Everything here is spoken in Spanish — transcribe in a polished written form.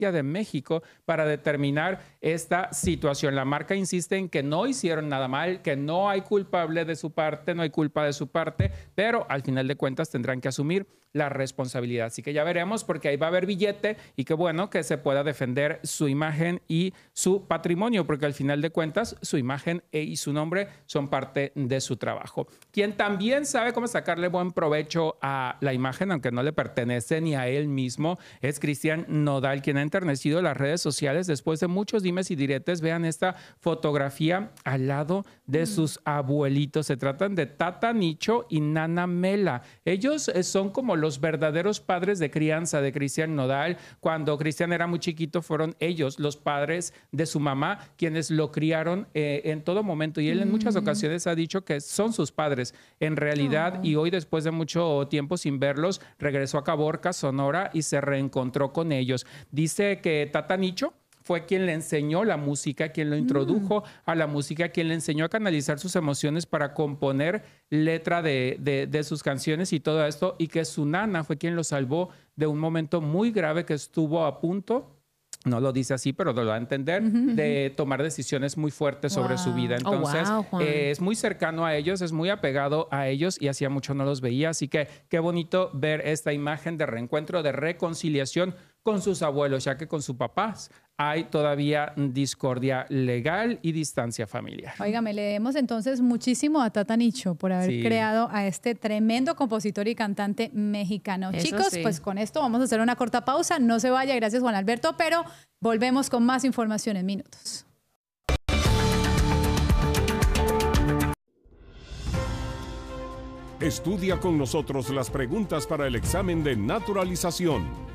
de México para determinar esta situación. La marca insiste en que no hicieron nada mal, que no hay culpable de su parte, no hay culpa de su parte, pero al final de cuentas tendrán que asumir la responsabilidad. Así que ya veremos, porque ahí va a haber billete y qué bueno que se pueda defender su imagen y su patrimonio, porque al final de cuentas su imagen y su nombre son parte de su trabajo. Quien también sabe cómo sacarle buen provecho a la imagen, aunque no le pertenece ni a él mismo, es Cristian Nodal, quien ha enternecido las redes sociales después de muchos dimes y diretes. Vean esta fotografía al lado de sus abuelitos. Se tratan de Tata Nicho y Nana Mela. Ellos son como los verdaderos padres de crianza de Cristian Nodal. Cuando Cristian era muy chiquito, fueron ellos, los padres de su mamá, quienes lo criaron en todo momento. Y él en muchas ocasiones ha dicho que son sus padres en realidad. Y hoy, después de mucho tiempo sin verlos, regresó a Caborca, Sonora, y se reencontró con ellos. Dice que Tata Nicho fue quien le enseñó la música, quien lo introdujo a la música, quien le enseñó a canalizar sus emociones para componer letra de sus canciones y todo esto, y que su nana fue quien lo salvó de un momento muy grave que estuvo a punto, no lo dice así, pero lo va a entender, de tomar decisiones muy fuertes sobre su vida. Entonces, es muy cercano a ellos, es muy apegado a ellos, y hacía mucho no los veía. Así que qué bonito ver esta imagen de reencuentro, de reconciliación con sus abuelos, ya que con sus papás hay todavía discordia legal y distancia familiar. Óigame, le debemos entonces muchísimo a Tata Nicho por haber creado a este tremendo compositor y cantante mexicano. Eso Chicos, pues con esto vamos a hacer una corta pausa. No se vaya, gracias Juan Alberto, pero volvemos con más información en minutos. Estudia con nosotros las preguntas para el examen de naturalización.